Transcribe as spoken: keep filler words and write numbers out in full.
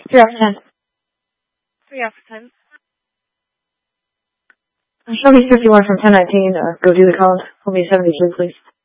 Three after ten. Three after ten. Show me fifty-one from ten nineteen. Uh, go do the count. Hold me seventy-two, please.